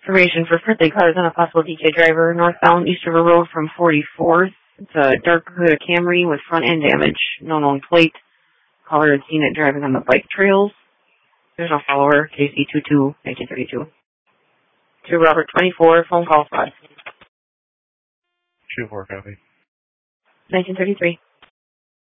Information for birthday cars on a possible DK driver, northbound East River Road from 44th. It's a dark Toyota Camry with front end damage, no known plate. Caller had seen it driving on the bike trails. There's no follower, KC22, 1932. To Robert 24, phone call 5. 2-4 copy. 1933.